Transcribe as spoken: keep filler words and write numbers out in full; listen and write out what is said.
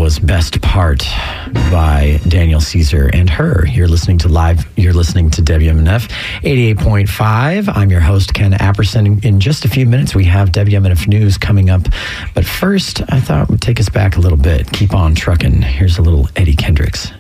was Best Part by Daniel Caesar and Her. You're listening to live, you're listening to W M N F eighty-eight point five. I'm your host, Ken Apperson. In just a few minutes, we have W M N F News coming up. But first, I thought we'd take us back a little bit. Keep on trucking. Here's a little Eddie Kendricks.